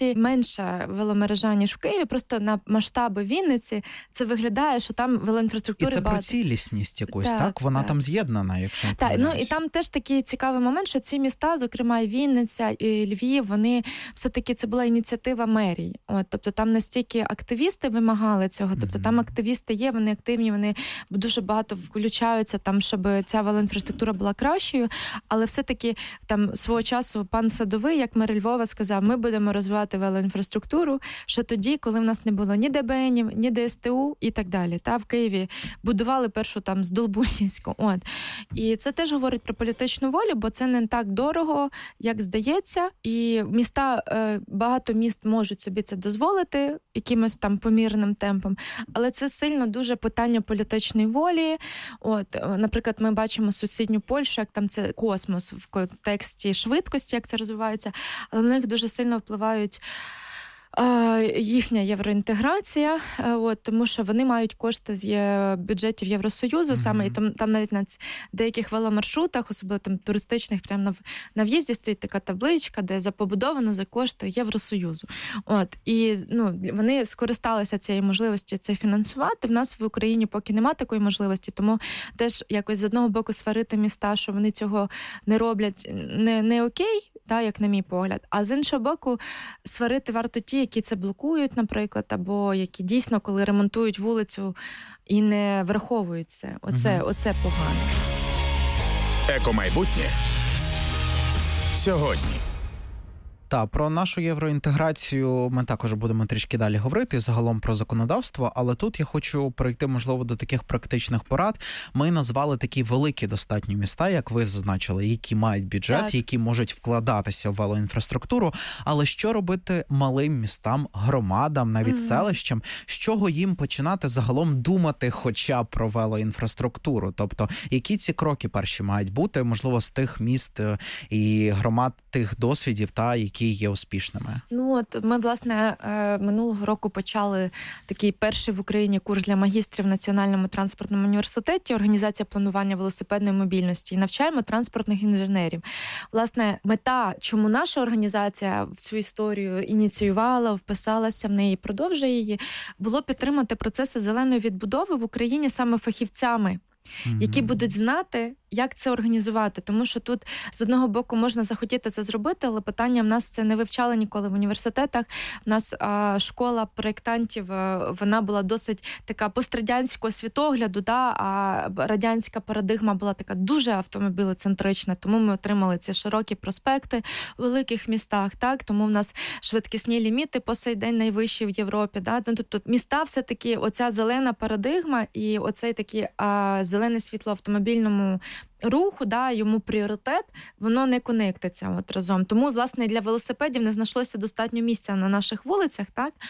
Вінниці менша веломережа, ніж в Києві, просто на масштаби Вінниці це виглядає, що там велоінфраструктури багато. І це про цілісність якусь, так? Вона там з'єднана, якщо не помиляюсь. Так, ну і там теж такий цікавий момент, що ці міста, зокрема і Вінниця, і Львів, вони все-таки, це була ініціатива мерії. Тобто там настільки активісти вимагали цього, тобто там активісти є, вони активні, вони дуже багато включаються там, щоб ця велоінфраструктура була кращою, але все-таки там свого часу пан Садовий, як мер Львова, сказав, ми будемо розвивати велоінфраструктуру, що тоді, коли в нас не було ні ДБНів, ні ДСТУ і так далі. В Києві будували першу там Здолбунівську. І це теж говорить про політичну волю, бо це не так дорого, як здається, і міста, багато міст можуть собі це дозволити якимось там помірним темпом, але це сильно дуже питання політичної волі. Наприклад, ми бачимо сусідню Польщу, як там це космос в контексті швидкості, як це розвивається, але на них дуже сильно впливають їхня євроінтеграція, тому що вони мають кошти з бюджетів Євросоюзу, саме, і там навіть на деяких веломаршрутах, особливо там туристичних, прямо на в'їзді стоїть така табличка, де побудовано за кошти Євросоюзу. І вони скористалися цією можливістю це фінансувати. В нас в Україні поки немає такої можливості, тому теж якось з одного боку сварити міста, що вони цього не роблять, не окей, як на мій погляд. А з іншого боку, сварити варто ті, які це блокують, наприклад, або які дійсно, коли ремонтують вулицю і не враховують це. Оце погано. Екомайбутнє сьогодні. Та, про нашу євроінтеграцію ми також будемо трішки далі говорити, загалом про законодавство, але тут я хочу перейти, можливо, до таких практичних порад. Ми назвали такі великі достатньо міста, як ви зазначили, які мають бюджет, які можуть вкладатися в велоінфраструктуру, але що робити малим містам, громадам, навіть селищам, з чого їм починати загалом думати хоча б про велоінфраструктуру? Тобто, які ці кроки перші мають бути, можливо, з тих міст і громад, тих досвідів, які є успішними? Ми, власне, минулого року почали такий перший в Україні курс для магістрів в Національному транспортному університеті, організація планування велосипедної мобільності, і навчаємо транспортних інженерів. Власне, мета, чому наша організація в цю історію ініціювала, вписалася в неї, продовжує її, було підтримати процеси зеленої відбудови в Україні саме фахівцями, які будуть знати, як це організувати. Тому що тут, з одного боку, можна захотіти це зробити, але питання в нас це не вивчали ніколи в університетах. У нас школа проєктантів, вона була досить така пострадянського світогляду, а радянська парадигма була така дуже автомобілецентрична, тому ми отримали ці широкі проспекти в великих містах, тому в нас швидкісні ліміти по сей день найвищі в Європі. Тобто міста все-таки, оця зелена парадигма і оцей такий зелене світло автомобільному руху, йому пріоритет, воно не конектиться разом. Тому, власне, для велосипедів не знайшлося достатньо місця на наших вулицях,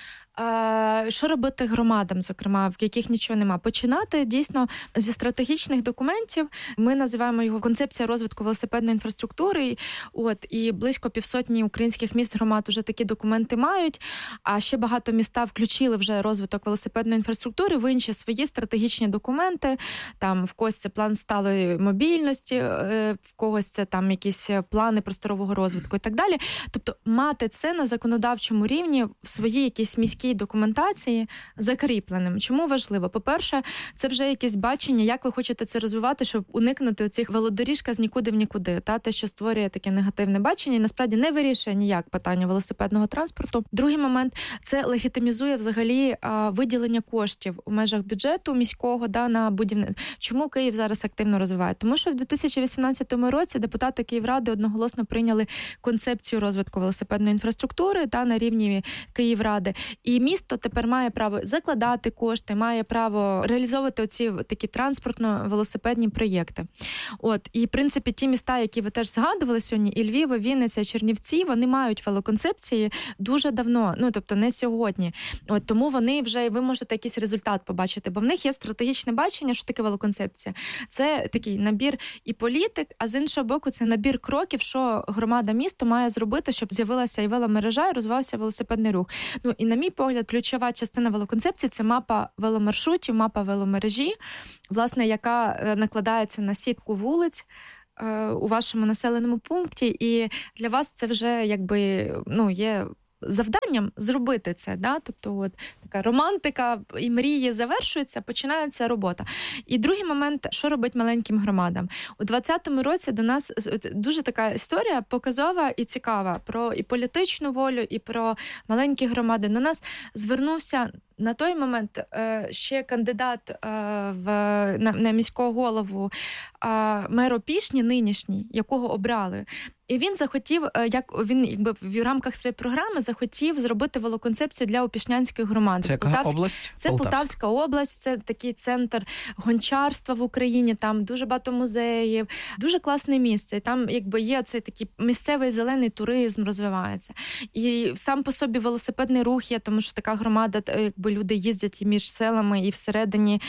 Що робити громадам, зокрема, в яких нічого нема? Починати, дійсно, зі стратегічних документів. Ми називаємо його концепція розвитку велосипедної інфраструктури. І близько 500 українських міст, громад уже такі документи мають, а ще багато міста включили вже розвиток велосипедної інфраструктури в інші свої стратегічні документи. Там в когось це план сталої мобільності, в когось це там якісь плани просторового розвитку і так далі. Тобто мати це на законодавчому рівні в своїй якійсь міській документації закріпленим. Чому важливо? По-перше, це вже якесь бачення, як ви хочете це розвивати, щоб уникнути оцих велодоріжка з нікуди в нікуди. Те, що створює таке негативне бачення і насправді не вирішує ніяк питання велосипедного транспорту. Другий момент – це легітимізує взагалі виділення коштів у межах бюджету міського на будівництво. Чому Київ зараз активно розвиває? Тому що в 2018 році депутати Київради одноголосно прийняли концепцію розвитку велосипедної інфраструктури на рівні Київради. І місто тепер має право закладати кошти, має право реалізовувати оці такі транспортно-велосипедні проєкти. І, в принципі, ті міста, які ви теж згадували сьогодні, і Львів, і Вінниця, і Чернівці, вони мають велоконцепції дуже давно, тобто не сьогодні. Тому вони вже, ви можете якийсь результат побачити, бо в них є стратегічне бачення, що таке велоконцепція. Це такий набір і політик, а з іншого боку, це набір кроків, що громада міста має зробити, щоб з'явилася і веломережа, і розвивався велосипедний рух. І, на мій погляд, ключова частина велоконцепції – це мапа веломаршрутів, мапа веломережі, власне, яка накладається на сітку вулиць у вашому населеному пункті, і для вас це вже є завданням зробити це. Да? Тобто от така романтика і мрії завершуються, починається робота. І другий момент, що робить маленьким громадам. У 2020 році до нас дуже така історія показова і цікава про і політичну волю, і про маленькі громади. До нас звернувся на той момент ще кандидат на міського голову мер Опішні, нинішній, якого обрали. І він захотів, в рамках своєї програми захотів зробити велоконцепцію для Опішнянської громади. Це яка область? Це Полтавська область, це такий центр гончарства в Україні, там дуже багато музеїв, дуже класне місце. І там є цей такий місцевий зелений туризм розвивається. І сам по собі велосипедний рух є, тому що така громада, люди їздять і між селами, і всередині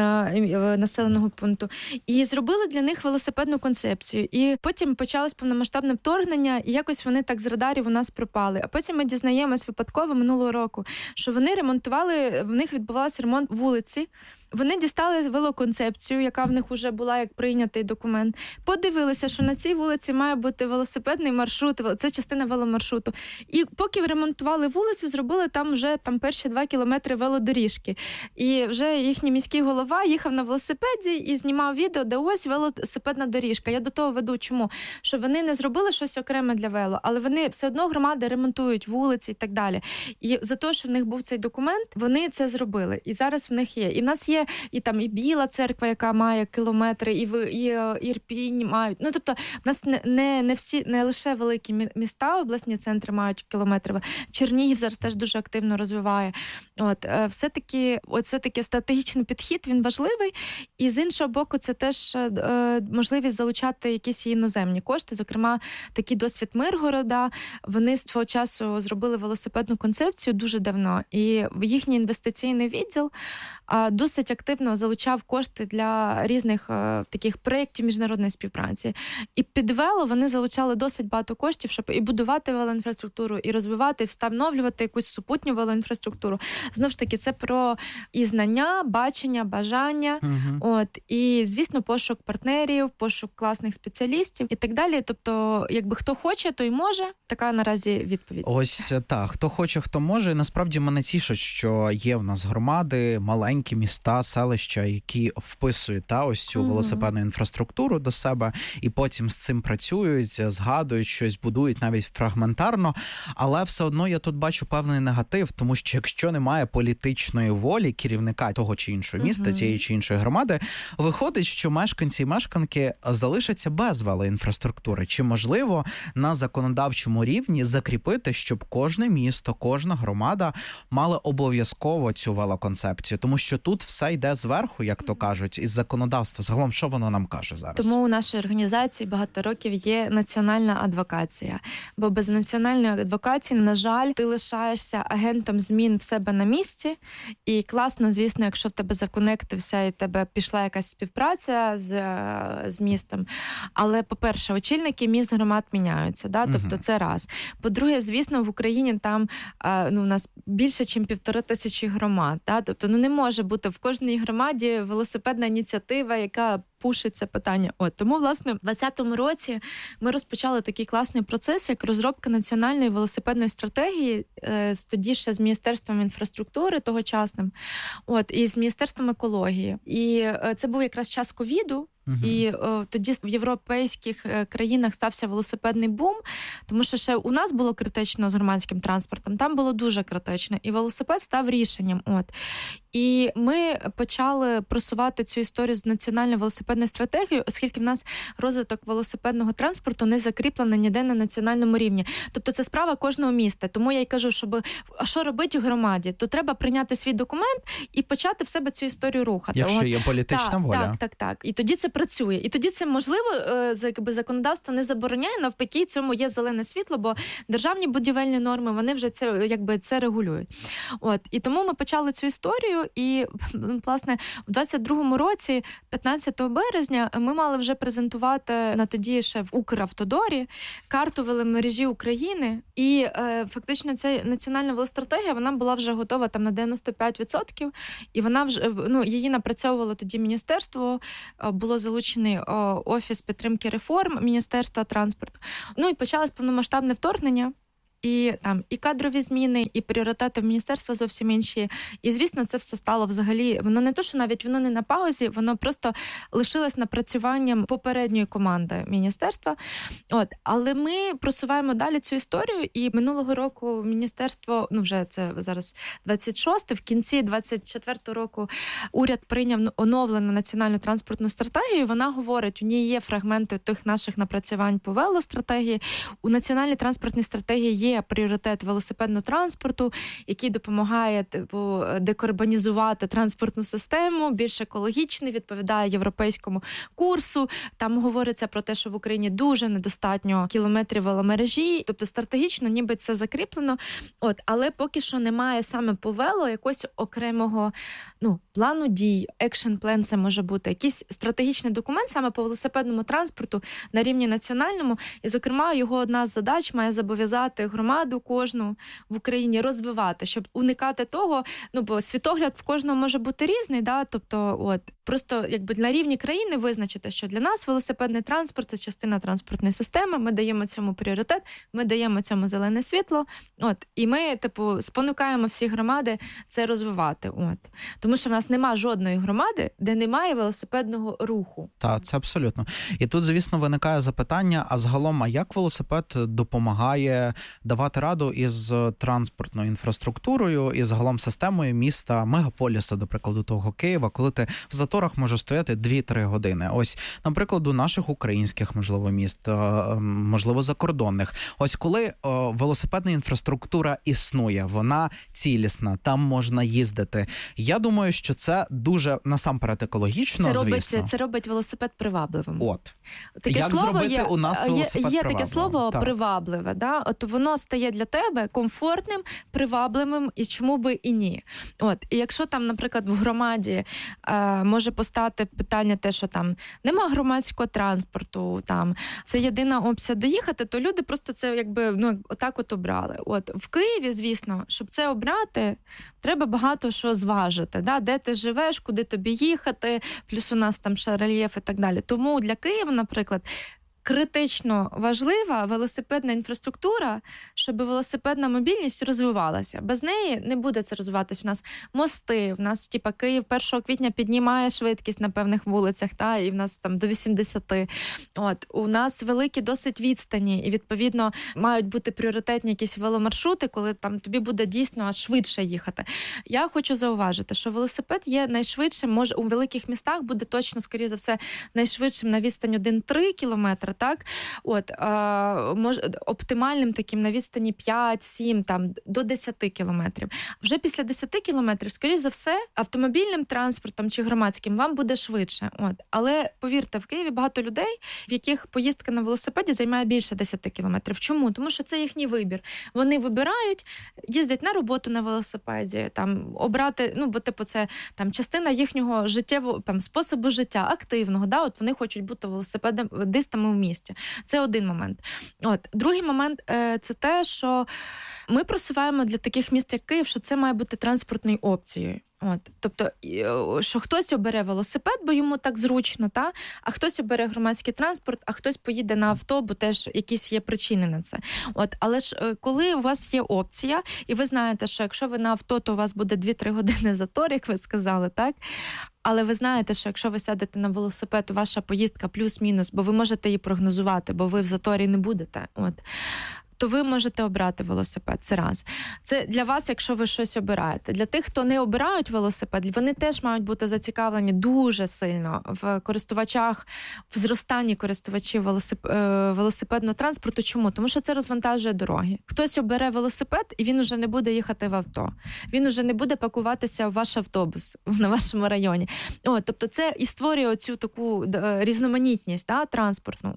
населеного пункту. І зробили для них велосипедну концепцію. І потім почалось повномасштабне вторгнення, і якось вони так з радарів у нас пропали. А потім ми дізнаємось випадково минулого року, що вони ремонтували, в них відбувався ремонт вулиці. Вони дістали велоконцепцію, яка в них вже була як прийнятий документ. Подивилися, що на цій вулиці має бути велосипедний маршрут, це частина веломаршруту. І поки ремонтували вулицю, зробили там вже перші 2 кілометри велодоріжки. І вже їхній міський голова їхав на велосипеді і знімав відео, де ось велосипедна доріжка. Я до того веду, чому? Що вони не зробили щось окреме для вело, але вони все одно громади ремонтують вулиці і так далі. І за те, що в них був цей документ, вони це зробили. І зараз в них є. І в нас є і Біла церква, яка має кілометри, і Ірпінь мають. Ну, тобто, в нас не лише великі міста, обласні центри мають кілометри. Чернігів зараз теж дуже активно розвиває. Все-таки оце такий стратегічний підхід, він важливий. І з іншого боку, це теж можливість залучати якісь іноземні кошти. Зокрема, такий досвід Миргорода. Вони свого часу зробили велосипедну концепцію дуже давно. І їхній інвестиційний відділ досить активно залучав кошти для різних таких проєктів міжнародної співпраці. І під вело вони залучали досить багато коштів, щоб і будувати велоінфраструктуру, і розвивати, і встановлювати якусь супутню велоінфраструктуру. Знову ж таки, це про і знання, бачення, бажання, і, звісно, пошук партнерів, пошук класних спеціалістів і так далі. Тобто, якби хто хоче, той може. Така наразі відповідь. Ось так. Хто хоче, хто може. І насправді мене тішить, що є в нас громади, маленькі міста, селища, які вписують ось цю велосипедну інфраструктуру до себе, і потім з цим працюють, згадують щось, будують навіть фрагментарно. Але все одно я тут бачу певний негатив, тому що якщо немає політичної волі керівника того чи іншого міста, цієї чи іншої громади, виходить, що мешканці і мешканки залишаться без велоінфраструктури. Чи можливо на законодавчому рівні закріпити, щоб кожне місто, кожна громада мала обов'язково цю велоконцепцію? Тому що тут все йде зверху, як то кажуть, із законодавства. Загалом, що воно нам каже зараз? Тому у нашій організації багато років є національна адвокація. Бо без національної адвокації, на жаль, ти лишаєшся агентом змін в себе на місці. І класно, звісно, якщо в тебе законектився і в тебе пішла якась співпраця з містом. Але, по-перше, очільники міст громад міняються. Да? Тобто це раз. По-друге, звісно, в Україні там у нас більше, ніж 1500 громад. Да? Тобто не може бути в кожній громаді велосипедна ініціатива, яка пушить це питання. Тому, власне, в 2020 році ми розпочали такий класний процес, як розробка національної велосипедної стратегії, тоді ще з Міністерством інфраструктури тогочасним, і з Міністерством екології. І це був якраз час ковіду, і тоді в європейських країнах стався велосипедний бум, тому що ще у нас було критично з громадським транспортом, там було дуже критично, і велосипед став рішенням. І ми почали просувати цю історію з національною велосипедною стратегією, оскільки в нас розвиток велосипедного транспорту не закріплений ніде на національному рівні. Тобто це справа кожного міста. Тому я й кажу, що робити у громаді? То треба прийняти свій документ і почати в себе цю історію рухати. Якщо є політична воля. Так. І тоді це працює. І тоді це можливо, законодавство не забороняє, навпаки, цьому є зелене світло, бо державні будівельні норми, вони вже це регулюють. І тому ми почали цю історію, і, власне, в 22-му році, 15 березня, ми мали вже презентувати на тоді ще в Укравтодорі карту веломережі України, і фактично ця національна велостратегія, вона була вже готова там на 95%, і вона вже, її напрацьовувало тоді міністерство, було залучений Офіс підтримки реформ Міністерства транспорту. І почалось повномасштабне вторгнення. і там і кадрові зміни, і пріоритети в міністерства зовсім інші. І, звісно, це все стало взагалі, воно не то, що навіть воно не на паузі, воно просто лишилось напрацюванням попередньої команди міністерства. Але ми просуваємо далі цю історію, і минулого року міністерство, вже це зараз 26-й, в кінці 24-го року уряд прийняв оновлену національну транспортну стратегію. Вона говорить, у ній є фрагменти тих наших напрацювань по велостратегії. У національній транспортній стратегії є пріоритет велосипедного транспорту, який допомагає декарбонізувати транспортну систему, більш екологічний, відповідає європейському курсу. Там говориться про те, що в Україні дуже недостатньо кілометрів веломережі, тобто стратегічно ніби це закріплено. Але поки що немає саме по вело якогось окремого плану дій, екшн-план це може бути, якийсь стратегічний документ саме по велосипедному транспорту на рівні національному. І, зокрема, його одна з задач має зобов'язати громаду кожну в Україні розвивати, щоб уникати того, бо світогляд в кожного може бути різний, тобто просто на рівні країни визначити, що для нас велосипедний транспорт – це частина транспортної системи, ми даємо цьому пріоритет, ми даємо цьому зелене світло, і ми, спонукаємо всі громади це розвивати, Тому що в нас нема жодної громади, де немає велосипедного руху. Так, це абсолютно. І тут, звісно, виникає запитання, а загалом, як велосипед допомагає давати раду із транспортною інфраструктурою і загалом системою міста, мегаполіса, до прикладу, того Києва, коли ти в заторах може стояти 2-3 години. Ось, наприклад, у наших українських, можливо, міст, можливо, закордонних. Ось коли велосипедна інфраструктура існує, вона цілісна, там можна їздити. Я думаю, що це дуже, насамперед, екологічно, звісно. Це робить велосипед привабливим. Таке як слово зробити у нас велосипед є привабливим? Таке слово привабливе, воно стає для тебе комфортним, привабливим, і чому би і ні. І якщо там, наприклад, в громаді може постати питання те, що там нема громадського транспорту, там це єдина опція доїхати, то люди просто це отак обрали. В Києві, звісно, щоб це обрати, треба багато що зважити, де ти живеш, куди тобі їхати, плюс у нас там ще рельєф і так далі. Тому для Києва, наприклад, критично важлива велосипедна інфраструктура, щоб велосипедна мобільність розвивалася. Без неї не буде це розвиватися. У нас мости, в нас Київ 1 квітня піднімає швидкість на певних вулицях, і в нас там до 80. У нас великі досить відстані, і, відповідно, мають бути пріоритетні якісь веломаршрути, коли там тобі буде дійсно швидше їхати. Я хочу зауважити, що велосипед є найшвидшим, може у великих містах буде точно, скоріше за все, найшвидшим на відстань 1-3 кілометри, оптимальним таким на відстані 5-7, там, до 10 кілометрів. Вже після 10 кілометрів, скоріше за все, автомобільним транспортом чи громадським вам буде швидше. Але, повірте, в Києві багато людей, в яких поїздка на велосипеді займає більше 10 кілометрів. Чому? Тому що це їхній вибір. Вони вибирають, їздять на роботу на велосипеді, там, обрати, бо, це там, частина їхнього життєвого способу життя, активного. Вони хочуть бути велосипедистами в місті. Це один момент. Другий момент – це те, що ми просуваємо для таких міст, як Київ, що це має бути транспортною опцією. Тобто, що хтось обере велосипед, бо йому так зручно, а хтось обере громадський транспорт, а хтось поїде на авто, бо теж якісь є причини на це. Але ж коли у вас є опція, і ви знаєте, що якщо ви на авто, то у вас буде 2-3 години затор, як ви сказали, так? Але ви знаєте, що якщо ви сядете на велосипед, то ваша поїздка плюс-мінус, бо ви можете її прогнозувати, бо ви в заторі не будете. То ви можете обрати велосипед. Це раз. Це для вас, якщо ви щось обираєте. Для тих, хто не обирають велосипед, вони теж мають бути зацікавлені дуже сильно в користувачах, в зростанні користувачів велосипедного транспорту. Чому? Тому що це розвантажує дороги. Хтось обере велосипед, і він уже не буде їхати в авто. Він уже не буде пакуватися в ваш автобус на вашому районі. Тобто це і створює оцю таку різноманітність транспортну.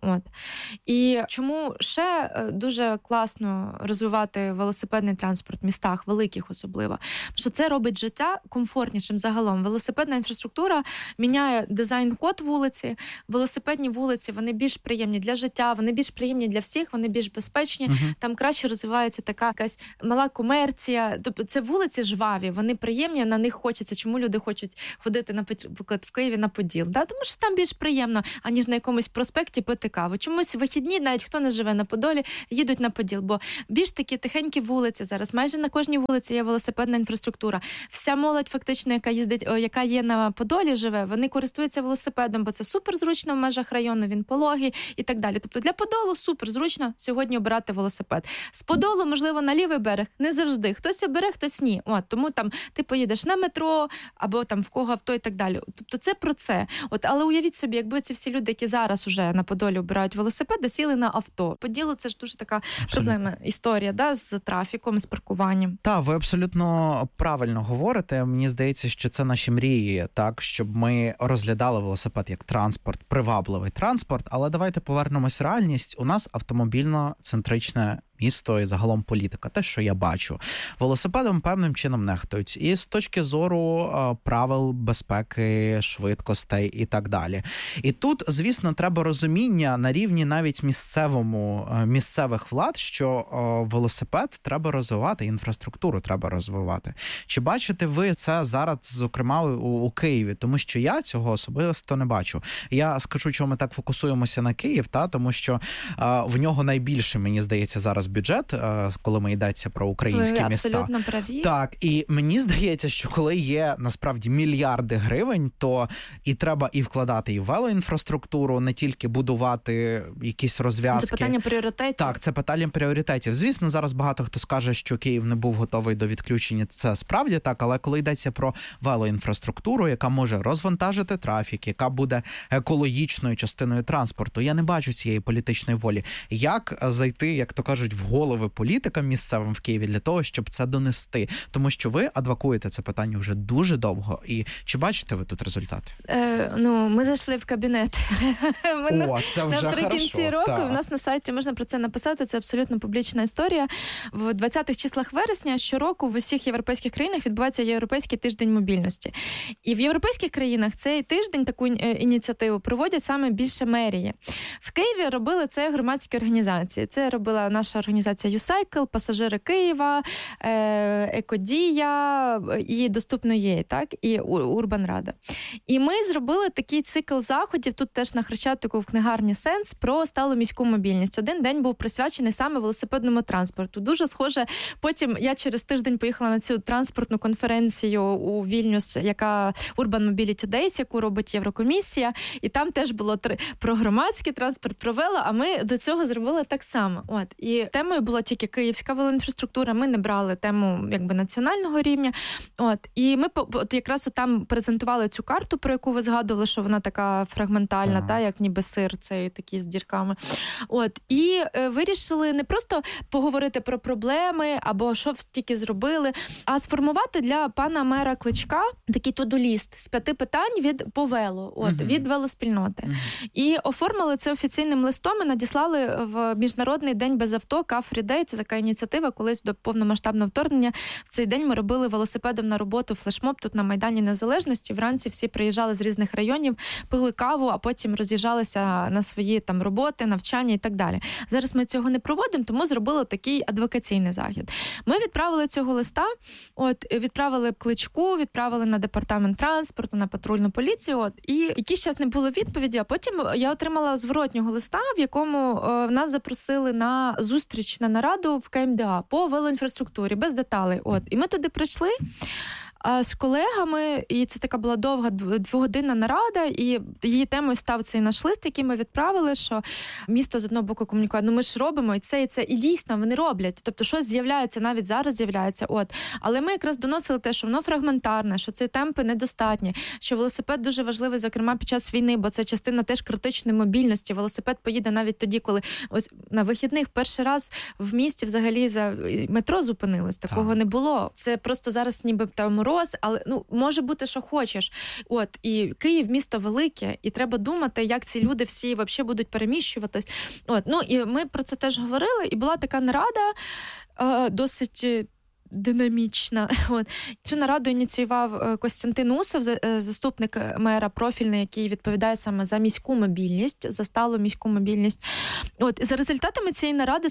І чому ще дуже класно розвивати велосипедний транспорт в містах, великих особливо, що це робить життя комфортнішим загалом. Велосипедна інфраструктура міняє дизайн-код вулиці, велосипедні вулиці, вони більш приємні для життя, вони більш приємні для всіх, вони більш безпечні, там краще розвивається така якась мала комерція, тобто це вулиці жваві, вони приємні, на них хочеться. Чому люди хочуть ходити, наприклад, в Києві на Поділ? Тому що там більш приємно, аніж на якомусь проспекті пити каву. Чомусь вихідні, навіть хто не живе на Подолі, їдуть на розподіл, бо більш такі тихенькі вулиці зараз. Майже на кожній вулиці є велосипедна інфраструктура. Вся молодь фактично, яка є на Подолі, живе, вони користуються велосипедом, бо це супер зручно в межах району, він пологий і так далі. Тобто для Подолу супер зручно сьогодні обирати велосипед. З Подолу, можливо, на лівий берег не завжди. Хтось обере, хтось ні. Тому там ти поїдеш на метро або там в кого авто і так далі. Тобто це про це. Але уявіть собі, якби ці всі люди, які зараз уже на Подолі обирають велосипеди, сіли на авто. Поділу це ж дуже така проблема, історія, з трафіком, з паркуванням. Так, ви абсолютно правильно говорите. Мені здається, що це наші мрії, так, щоб ми розглядали велосипед як транспорт, привабливий транспорт, але давайте повернемось в реальність. У нас автомобільно-центричне місто і загалом політика. Те, що я бачу. Велосипедом певним чином нехтують. І з точки зору правил безпеки, швидкостей і так далі. І тут, звісно, треба розуміння на рівні навіть місцевих влад, що велосипед треба розвивати, інфраструктуру треба розвивати. Чи бачите ви це зараз, зокрема, у Києві? Тому що я цього особисто не бачу. Я скажу, чому ми так фокусуємося на Київ, тому що в нього найбільше, мені здається, зараз бюджет, коли ми йдеться про українські міста. Ви абсолютно праві. Так, і мені здається, що коли є насправді мільярди гривень, то і треба і вкладати і в велоінфраструктуру, не тільки будувати якісь розв'язки. Це питання пріоритетів. Так, це питання пріоритетів. Звісно, зараз багато хто скаже, що Київ не був готовий до відключення. Це справді так, але коли йдеться про велоінфраструктуру, яка може розвантажити трафік, яка буде екологічною частиною транспорту, я не бачу цієї політичної волі. Як зайти, як то кажуть, в голови політикам місцевим в Києві для того, щоб це донести? Тому що ви адвокуєте це питання вже дуже довго. І чи бачите ви тут результати? Ми зайшли в кабінет. Це вже наприкінці року. У нас на сайті можна про це написати. Це абсолютно публічна історія. В 20-х числах вересня щороку в усіх європейських країнах відбувається Європейський тиждень мобільності. І в європейських країнах цей тиждень, таку ініціативу, проводять саме більше мерії. В Києві робили це громадські організації. Це робила наша організація YouCycle, Пасажири Києва, Екодія і Доступно ЄЙ, так? І Урбанрада. І ми зробили такий цикл заходів, тут теж на Хрещатику в книгарні «Сенс», про сталу міську мобільність. Один день був присвячений саме велосипедному транспорту. Дуже схоже. Потім я через тиждень поїхала на цю транспортну конференцію у Вільнюс, яка Urban Mobility Days, яку робить Єврокомісія. І там теж було про громадський транспорт, про вело, а ми до цього зробили так само. І темою була тільки київська велоінфраструктура, ми не брали тему національного рівня. І ми якраз там презентували цю карту, про яку ви згадували, що вона така фрагментальна, як ніби сир цей такий з дірками. І вирішили не просто поговорити про проблеми або що тільки зробили, а сформувати для пана мера Кличка такий тодоліст з 5 питань по вело, від велоспільноти. І оформили це офіційним листом і надіслали в Міжнародний день без авто, Car Free Day. Це така ініціатива, колись до повномасштабного вторгнення. В цей день ми робили велосипедом на роботу флешмоб тут на Майдані Незалежності. Вранці всі приїжджали з різних районів, пили каву, а потім роз'їжджалися на свої там роботи, навчання і так далі. Зараз ми цього не проводимо, тому зробили такий адвокаційний захід. Ми відправили цього листа, відправили Кличку, відправили на департамент транспорту, на патрульну поліцію, і якийсь час не було відповіді, а потім я отримала зворотнього листа, в якому нас запросили на зустріч, на нараду в КМДА по велоінфраструктурі, без деталей. І ми туди прийшли з колегами, і це така була довга 2-годинна нарада, і її темою став цей наш лист, який ми відправили, що місто з одного боку комунікує, ми ж робимо і це, і дійсно вони роблять. Тобто щось з'являється, навіть зараз з'являється. Але ми якраз доносили те, що воно фрагментарне, що ці темпи недостатні, що велосипед дуже важливий, зокрема під час війни, бо це частина теж критичної мобільності. Велосипед поїде навіть тоді, коли на вихідних перший раз в місті взагалі за метро зупинилось. Такого не було. Це просто зараз ніби там але може бути, що хочеш. І Київ місто велике, і треба думати, як ці люди всі взагалі будуть переміщуватись. І ми про це теж говорили, і була така нарада досить динамічна. От. Цю нараду ініціював Костянтин Усов, заступник мера профільний, який відповідає саме за міську мобільність, за сталу міську мобільність. От. За результатами цієї наради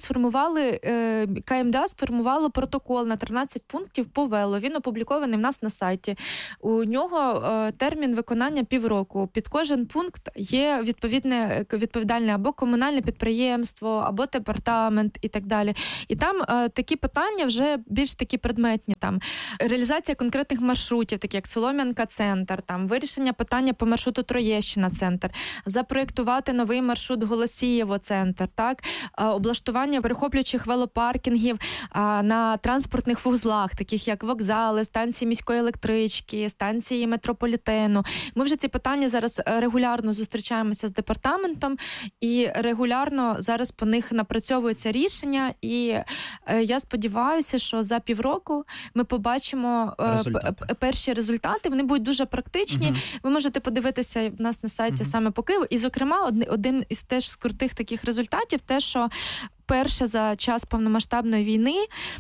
КМДА сформувало протокол на 13 пунктів по вело. Він опублікований в нас на сайті. У нього термін виконання півроку. Під кожен пункт є відповідальне або комунальне підприємство, або департамент і так далі. І там такі питання вже більш такі предметні. Там реалізація конкретних маршрутів, такі як Солом'янка-центр, там вирішення питання по маршруту Троєщина-центр, запроєктувати новий маршрут Голосієво-центр, так, облаштування перехоплюючих велопаркінгів на транспортних вузлах, таких як вокзали, станції міської електрички, станції метрополітену. Ми вже ці питання зараз регулярно зустрічаємося з департаментом і регулярно зараз по них напрацьовуються рішення. І я сподіваюся, що за півроку ми побачимо перші результати. Вони будуть дуже практичні. Ви можете подивитися в нас на сайті саме по Києву. І, зокрема, один із теж крутих таких результатів, те, що перше за час повномасштабної війни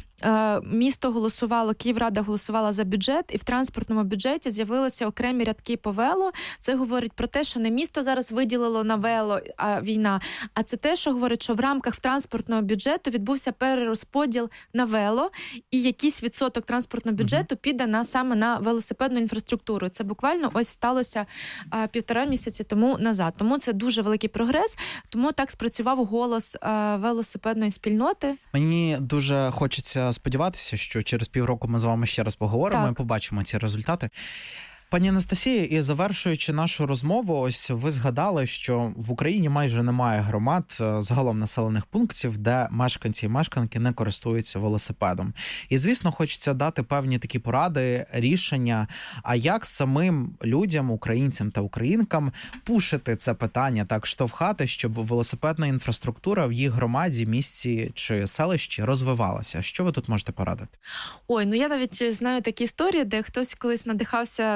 місто голосувало, Київрада голосувала за бюджет, і в транспортному бюджеті з'явилися окремі рядки по вело. Це говорить про те, що не місто зараз виділило на вело війна, а це те, що говорить, що в рамках транспортного бюджету відбувся перерозподіл на вело, і якийсь відсоток транспортного бюджету піде саме на велосипедну інфраструктуру. Це буквально ось сталося 1,5 місяці тому назад. Тому це дуже великий прогрес, тому так спрацював голос велосипедної спільноти. Мені дуже хочеться сподіватися, що через півроку ми з вами ще раз поговоримо і побачимо ці результати. Пані Анастасія, і завершуючи нашу розмову, ось ви згадали, що в Україні майже немає громад, загалом населених пунктів, де мешканці і мешканки не користуються велосипедом. І, звісно, хочеться дати певні такі поради, рішення, а як самим людям, українцям та українкам пушити це питання, так штовхати, щоб велосипедна інфраструктура в їх громаді, місті чи селищі розвивалася. Що ви тут можете порадити? Ой, я навіть знаю такі історії, де хтось колись надихався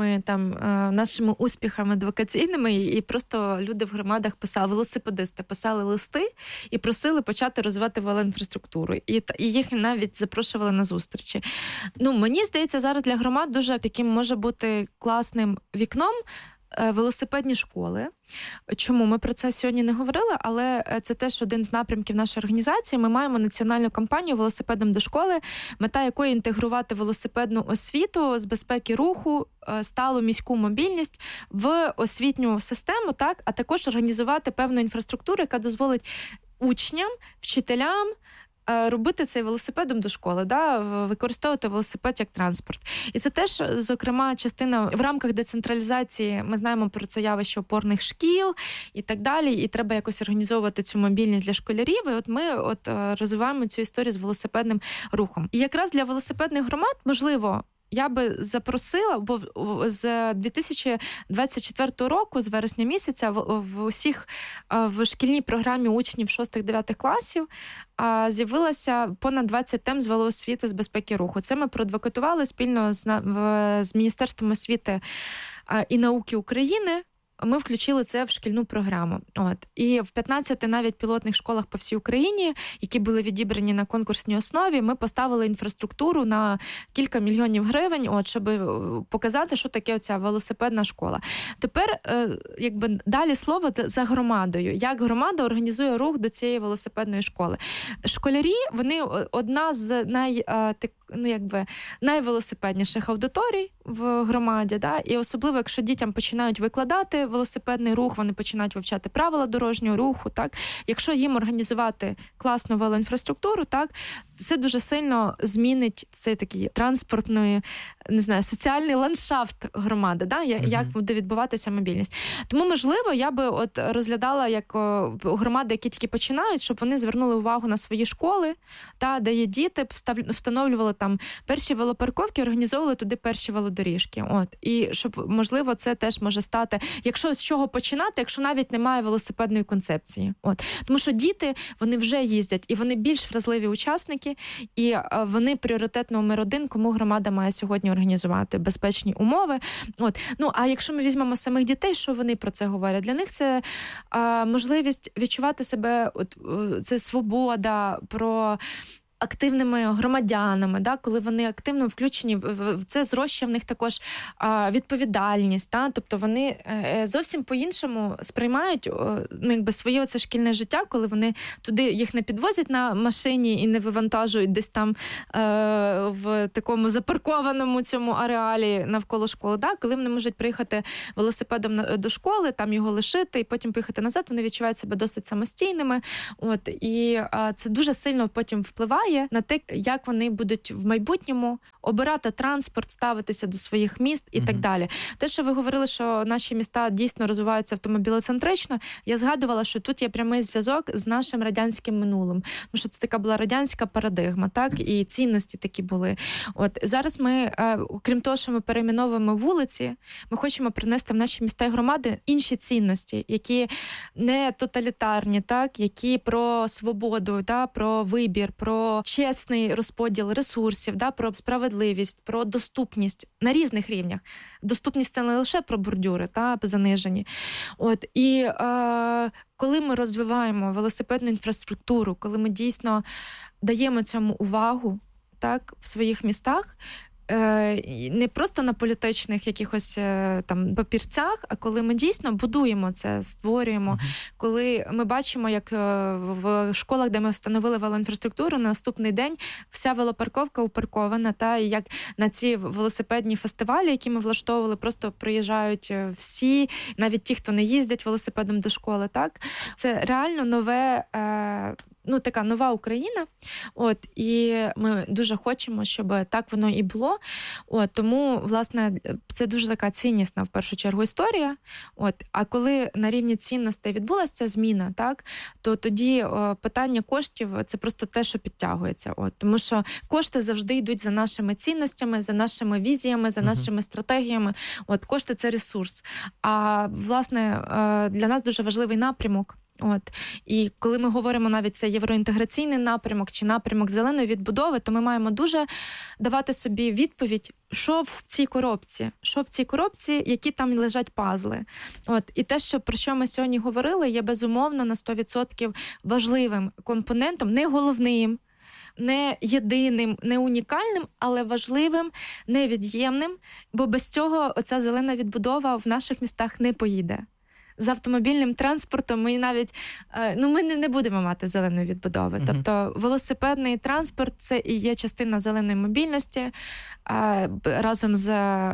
нашими успіхами адвокаційними, і просто люди в громадах велосипедисти писали листи і просили почати розвивати велоінфраструктуру. І їх навіть запрошували на зустрічі. Мені здається, зараз для громад дуже таким може бути класним вікном велосипедні школи. Чому? Ми про це сьогодні не говорили, але це теж один з напрямків нашої організації. Ми маємо національну кампанію «Велосипедом до школи», мета якої інтегрувати велосипедну освіту з безпеки руху, сталу міську мобільність в освітню систему, так, а також організувати певну інфраструктуру, яка дозволить учням, вчителям робити цей велосипедом до школи, використовувати велосипед як транспорт. І це теж, зокрема, частина в рамках децентралізації. Ми знаємо про це явище опорних шкіл і так далі, і треба якось організовувати цю мобільність для школярів. І ми розвиваємо цю історію з велосипедним рухом. І якраз для велосипедних громад, можливо, я би запросила, бо з 2024 року, з вересня місяця, в шкільній програмі учнів 6-9 класів з'явилося понад 20 тем з велоосвіти з безпеки руху. Це ми проадвокатували спільно з Міністерством освіти і науки України. Ми включили це в шкільну програму. І в 15 навіть пілотних школах по всій Україні, які були відібрані на конкурсній основі, ми поставили інфраструктуру на кілька мільйонів гривень, щоб показати, що таке оця велосипедна школа. Тепер, далі слово за громадою. Як громада організує рух до цієї велосипедної школи? Школярі, вони одна з найвелосипедніших аудиторій в громаді, і особливо, якщо дітям починають викладати велосипедний рух, вони починають вивчати правила дорожнього руху, так? Якщо їм організувати класну велоінфраструктуру, так, це дуже сильно змінить цей такий транспортний, соціальний ландшафт громади, як буде відбуватися мобільність. Тому, можливо, я би розглядала як громади, які тільки починають, щоб вони звернули увагу на свої школи, де є діти, встановлювали там перші велопарковки, організовували туди перші велодоріжки. І щоб, можливо, це теж може стати, якщо з чого починати, якщо навіть немає велосипедної концепції. Тому що діти, вони вже їздять, і вони більш вразливі учасники, і вони пріоритет номер 1, кому громада має сьогодні організувати безпечні умови. А якщо ми візьмемо самих дітей, що вони про це говорять? Для них це можливість відчувати себе, це свобода, про активними громадянами, да, коли вони активно включені в це зрощує в них також відповідальність, да, тобто вони зовсім по-іншому сприймають своє оце шкільне життя, коли вони туди їх не підвозять на машині і не вивантажують десь там в такому запаркованому цьому ареалі навколо школи, да, коли вони можуть приїхати велосипедом до школи, там його лишити і потім поїхати назад, вони відчувають себе досить самостійними. І це дуже сильно потім впливає на те, як вони будуть в майбутньому обирати транспорт, ставитися до своїх міст і так далі. Те, що ви говорили, що наші міста дійсно розвиваються автомобілецентрично, я згадувала, що тут є прямий зв'язок з нашим радянським минулим. Тому що це така була радянська парадигма, так? І цінності такі були. Зараз ми, окрім того, що ми перейменовуємо вулиці, ми хочемо принести в наші міста і громади інші цінності, які не тоталітарні, так? Які про свободу, да? Про вибір, про чесний розподіл ресурсів, да? Про справедливість, про доступність на різних рівнях. Доступність – це не лише про бордюри, та занижені. І коли ми розвиваємо велосипедну інфраструктуру, коли ми дійсно даємо цьому увагу, так, в своїх містах, не просто на політичних якихось там папірцях, а коли ми дійсно будуємо це, створюємо, коли ми бачимо, як в школах, де ми встановили велоінфраструктуру, на наступний день вся велопарковка упаркована, та, і як на ці велосипедні фестивалі, які ми влаштовували, просто приїжджають всі, навіть ті, хто не їздять велосипедом до школи, так? Це реально нове, така нова Україна. І ми дуже хочемо, щоб так воно і було. Тому, власне, це дуже така ціннісна, в першу чергу, історія. А коли на рівні цінностей відбулася ця зміна, так, то тоді питання коштів – це просто те, що підтягується. Тому що кошти завжди йдуть за нашими цінностями, за нашими візіями, за нашими стратегіями. Кошти – це ресурс. А, власне, для нас дуже важливий напрямок. І коли ми говоримо навіть це євроінтеграційний напрямок чи напрямок зеленої відбудови, то ми маємо дуже давати собі відповідь, що в цій коробці, які там лежать пазли. І те, про що ми сьогодні говорили, є безумовно на 100% важливим компонентом, не головним, не єдиним, не унікальним, але важливим, невід'ємним, бо без цього оця зелена відбудова в наших містах не поїде. З автомобільним транспортом ми навіть ми не будемо мати зеленої відбудови. Тобто велосипедний транспорт – це і є частина зеленої мобільності разом з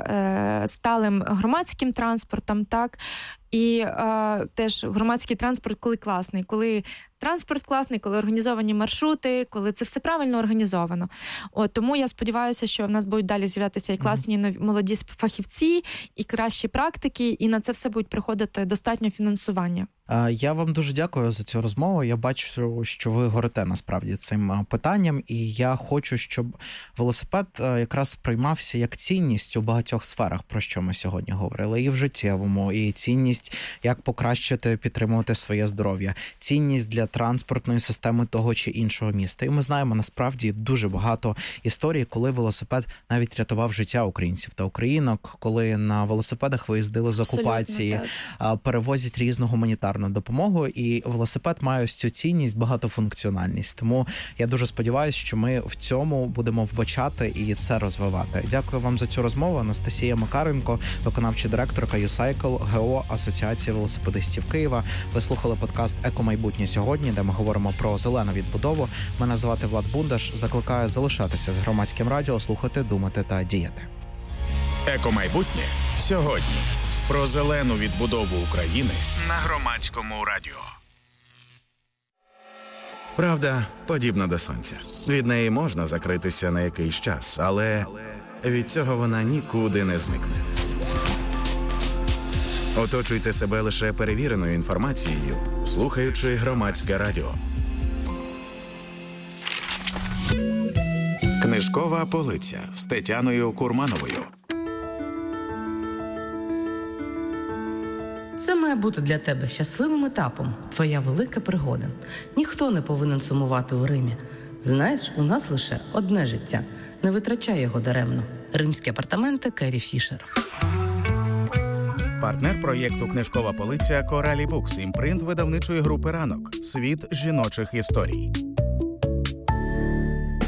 сталим громадським транспортом, так. І теж громадський транспорт, коли класний, коли транспорт класний, коли організовані маршрути, коли це все правильно організовано. Тому я сподіваюся, що в нас будуть далі з'являтися і класні молоді фахівці, і кращі практики, і на це все будуть приходити достатньо фінансування. Я вам дуже дякую за цю розмову. Я бачу, що ви горите насправді цим питанням, і я хочу, щоб велосипед якраз сприймався як цінність у багатьох сферах, про що ми сьогодні говорили, і в життєвому, і цінність, як покращити, підтримувати своє здоров'я, цінність для транспортної системи того чи іншого міста. І ми знаємо насправді дуже багато історій, коли велосипед навіть рятував життя українців та українок, коли на велосипедах виїздили з окупації, перевозять різну гуманітарну допомогу, і велосипед має ось цю цінність, багатофункціональність. Тому я дуже сподіваюся, що ми в цьому будемо вбачати і це розвивати. Дякую вам за цю розмову. Анастасія Макаренко, виконавча директорка YouCycle, ГО Асоціації велосипедистів Києва. Ви слухали подкаст «Екомайбутнє сьогодні», де ми говоримо про зелену відбудову. Мене звати Влад Бундаш. Закликаю залишатися з Громадським радіо, слухати, думати та діяти. «Екомайбутнє сьогодні». Про зелену відбудову України на Громадському радіо. Правда подібна до сонця. Від неї можна закритися на якийсь час, але від цього вона нікуди не зникне. Оточуйте себе лише перевіреною інформацією, слухаючи Громадське радіо. Книжкова полиця з Тетяною Курмановою. Це має бути для тебе щасливим етапом, твоя велика пригода. Ніхто не повинен сумувати у Римі. Знаєш, у нас лише одне життя. Не витрачай його даремно. Римські апартаменти Керрі Фішер. Партнер проєкту «Книжкова полиця» Коралі Букс, імпринт видавничої групи «Ранок». Світ жіночих історій.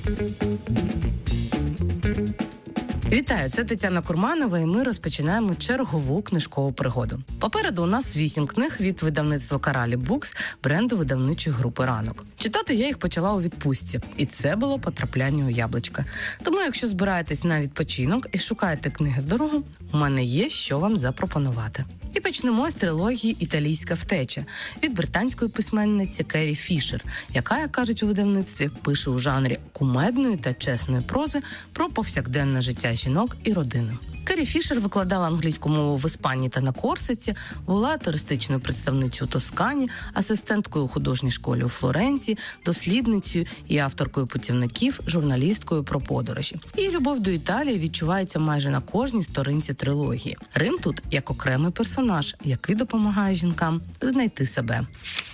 Вітаю, це Тетяна Курманова, і ми розпочинаємо чергову книжкову пригоду. Попереду у нас 8 книг від видавництва Коралі Букс, бренду видавничої групи «Ранок». Читати я їх почала у відпустці, і це було потрапляння у яблучка. Тому, якщо збираєтесь на відпочинок і шукаєте книги в дорогу, у мене є що вам запропонувати. І почнемо з трилогії «Італійська втеча» від британської письменниці Керрі Фішер, яка, як кажуть у видавництві, пише у жанрі кумедної та чесної прози про повсякденне життя жінок і родини. Керрі Фішер викладала англійську мову в Іспанії та на Корсиці, була туристичною представницею у Тоскані, асистенткою у художній школі у Флоренції, дослідницею і авторкою путівників, журналісткою про подорожі. Її любов до Італії відчувається майже на кожній сторінці трилогії. Рим тут як окремий персонаж, який допомагає жінкам знайти себе.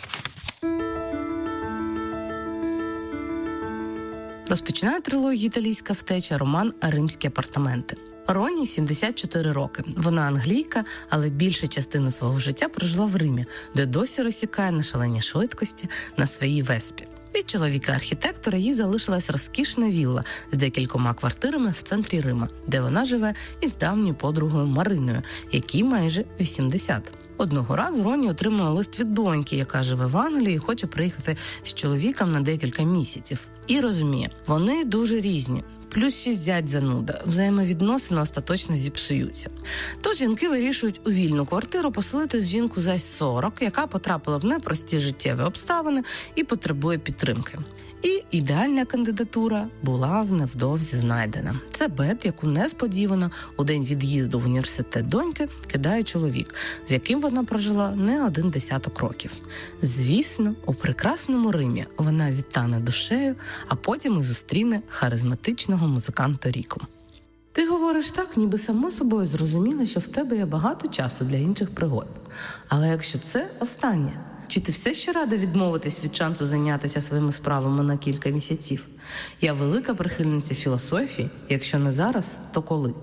Розпочинає трилогію «Італійська втеча» роман «Римські апартаменти». Роні 74 роки. Вона англійка, але більшу частину свого життя прожила в Римі, де досі розсікає на шаленій швидкості на своїй веспі. Від чоловіка-архітектора їй залишилась розкішна вілла з декількома квартирами в центрі Рима, де вона живе із давньою подругою Мариною, якій майже 80. Одного разу Роні отримала лист від доньки, яка живе в Англії і хоче приїхати з чоловіком на декілька місяців. І розуміє, вони дуже різні. Плюс ще зять зануда, взаємовідносини остаточно зіпсуються. Тож жінки вирішують у вільну квартиру поселити жінку за 40, яка потрапила в непрості життєві обставини і потребує підтримки. І ідеальна кандидатура була невдовзі знайдена. Це Бет, яку несподівано у день від'їзду в університет доньки кидає чоловік, з яким вона прожила не 10 років. Звісно, у прекрасному Римі вона відтане душею, а потім і зустріне харизматичного музиканта Ріко. Ти говориш так, ніби само собою зрозуміло, що в тебе є багато часу для інших пригод. Але якщо це останнє, чи ти все ще рада відмовитись від шансу зайнятися своїми справами на кілька місяців? Я велика прихильниця філософії, якщо не зараз, то коли?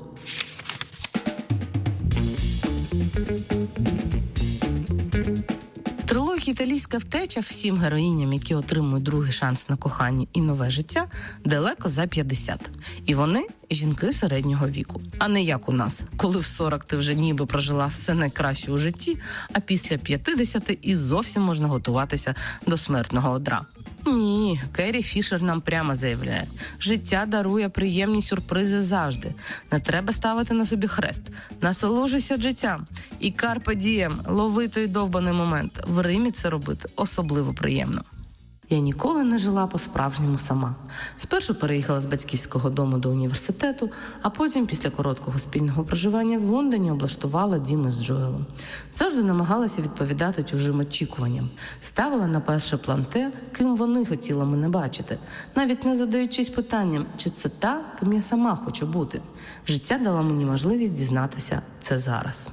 Трилогія «Італійська втеча» всім героїням, які отримують другий шанс на кохання і нове життя, далеко за 50. І вони – жінки середнього віку. А не як у нас, коли в 40 ти вже ніби прожила все найкраще у житті, а після 50 і зовсім можна готуватися до смертного одра. Ні, Керрі Фішер нам прямо заявляє. Життя дарує приємні сюрпризи завжди. Не треба ставити на собі хрест. Насолоджуйся життям. І карпе дієм, лови той довбаний момент. В Римі це робити особливо приємно. Я ніколи не жила по-справжньому сама. Спершу переїхала з батьківського дому до університету, а потім, після короткого спільного проживання в Лондоні, облаштувала дім із Джоелом. Завжди намагалася відповідати чужим очікуванням. Ставила на перший план те, ким вони хотіли мене бачити, навіть не задаючись питанням, чи це та, ким я сама хочу бути. Життя дало мені можливість дізнатися це зараз.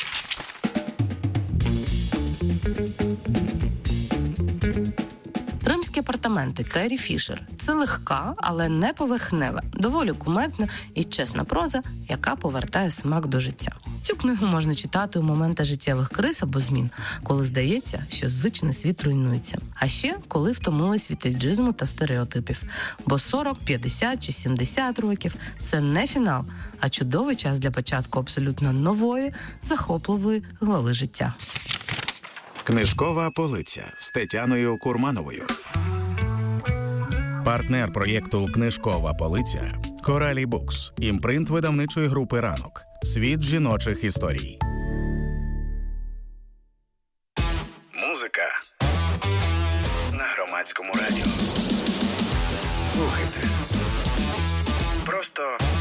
«Римські апартаменти» Керрі Фішер – це легка, але не поверхнева, доволі кумедна і чесна проза, яка повертає смак до життя. Цю книгу можна читати у моменти життєвих криз або змін, коли здається, що звичний світ руйнується. А ще, коли втомились від ейджизму та стереотипів. Бо 40, 50 чи 70 років – це не фінал, а чудовий час для початку абсолютно нової, захопливої глави життя. Книжкова полиця з Тетяною Курмановою. Партнер проєкту «Книжкова полиця» – Коралі Букс, імпринт видавничої групи «Ранок». Світ жіночих історій. Музика на Громадському радіо. Слухайте. Просто